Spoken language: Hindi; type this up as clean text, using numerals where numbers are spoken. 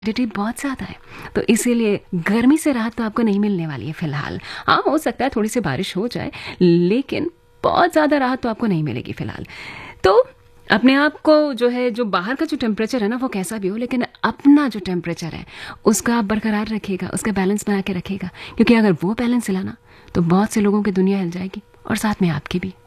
ह्यूमिडिटी बहुत ज़्यादा है, तो इसीलिए गर्मी से राहत तो आपको नहीं मिलने वाली है फ़िलहाल। हाँ, हो सकता है थोड़ी सी बारिश हो जाए, लेकिन बहुत ज़्यादा राहत तो आपको नहीं मिलेगी फ़िलहाल। तो अपने आप को जो है, जो बाहर का जो टेम्परेचर है ना, वो कैसा भी हो, लेकिन अपना जो टेम्परेचर है उसका आप बरकरार रखिएगा, उसका बैलेंस बना के रखिएगा, क्योंकि अगर वो बैलेंस हिला ना तो बहुत से लोगों की दुनिया हिल जाएगी और साथ में आपकी भी।